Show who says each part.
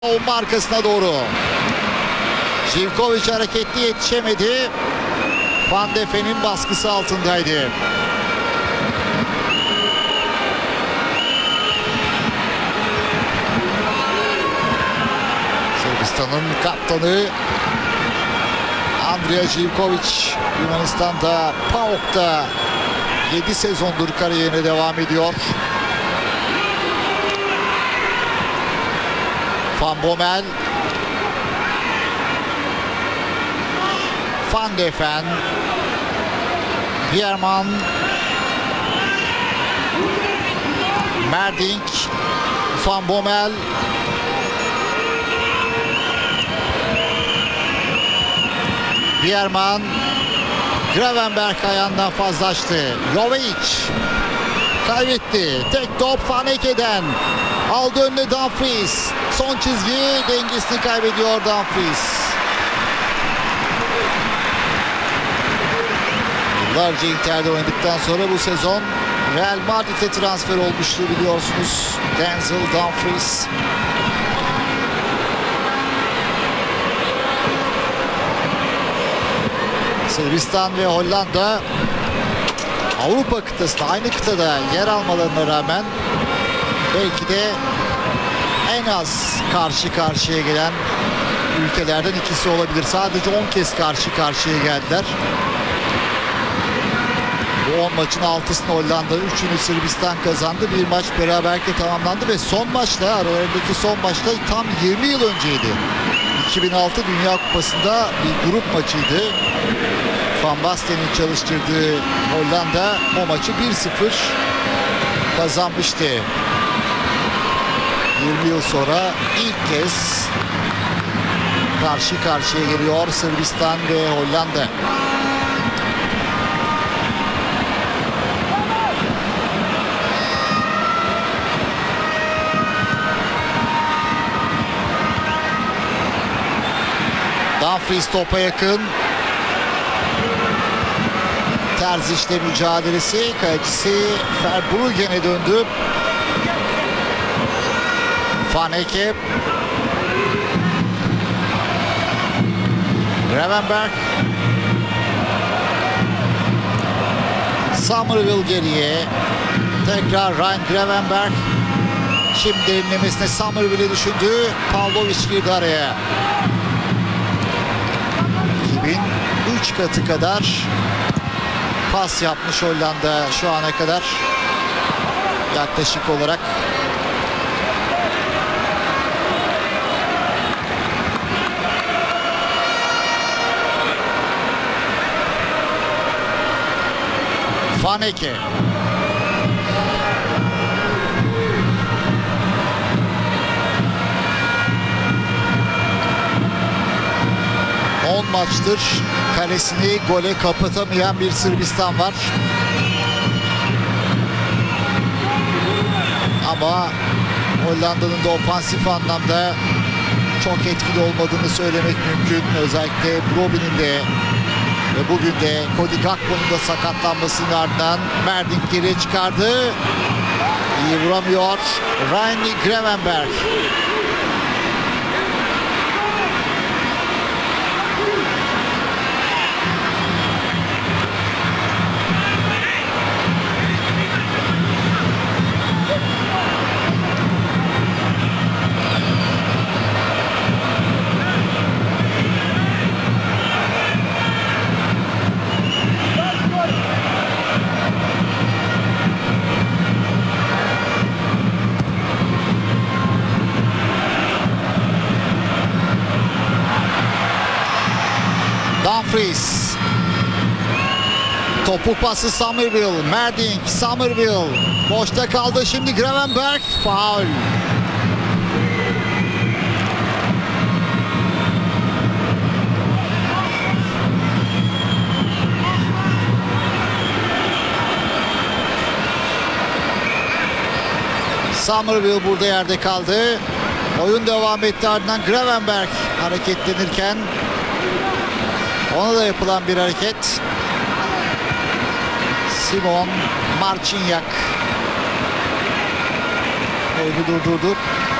Speaker 1: Savunma arkasına doğru. Živković hareketli yetişemedi. Van de Ven'in baskısı altındaydı. Sırbistan'ın kaptanı Andrija Živković Yunanistan'da PAOK'ta 7 sezondur kariyerine devam ediyor. Van Bommel, Van de Ven, Veerman, Merdink, Van Bommel, Veerman, Gravenberch ayağından fazla açtı. Jovic kaybetti. Tek top Van Eke'den. Aldı önüne Dumfries. Son çizgi, dengesini kaybediyor Dumfries. Yıllarca Inter'de oynadıktan sonra bu sezon Real Madrid'e transfer olmuştu biliyorsunuz. Denzel Dumfries. Sırbistan ve Hollanda Avrupa kıtasında, aynı kıtada yer almalarına rağmen belki de en az karşı karşıya gelen ülkelerden ikisi olabilir. Sadece 10 kez karşı karşıya geldiler. Bu 10 maçın 6'sını Hollanda, 3'ünü Sırbistan kazandı. Bir maç beraberlikle tamamlandı ve son maçta, aralarındaki son maçta tam 20 yıl önceydi. 2006 Dünya Kupası'nda bir grup maçıydı. Van Basten'in çalıştırdığı Hollanda o maçı 1-0 kazanmıştı. 20 yıl sonra ilk kez karşı karşıya geliyor Sırbistan ve Hollanda. Dumfries topa yakın. Terzic'le mücadelesi. Kalecisi Verbruggen'e döndü. Van Eke. Gravenberch. Somerville geriye. Tekrar Ryan Gravenberch. Şimdi derinlemesine Somerville'i düşündü. Pavlovic girdi araya. 2003 katı kadar pas yapmış Hollanda şu ana kadar. Yaklaşık olarak. Van Eke. Maçtır kalesini gole kapatamayan bir Sırbistan var. Ama Hollanda'nın da ofansif anlamda çok etkili olmadığını söylemek mümkün. Özellikle Robben'in de ve bugün de Cody Gakpo'nun da sakatlanmasının ardından Merdink geriye çıkardı. İyi vuramıyor Ryan Gravenberch. Dumfries. Topuk pası Somerville. Merdink. Somerville. Boşta kaldı. Şimdi Gravenberch. Faul. Somerville burada yerde kaldı. Oyun devam etti, ardından Gravenberch hareketlenirken ona da yapılan bir hareket. Simon Marciniak oyunu durdurdu.